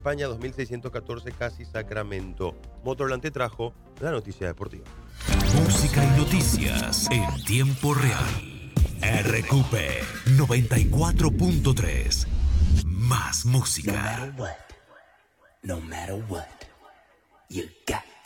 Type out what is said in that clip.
España 2614, casi Sacramento. Motorland te trajo la noticia deportiva. Música y noticias en tiempo real. RQP 94.3. Más música. No matter what, you got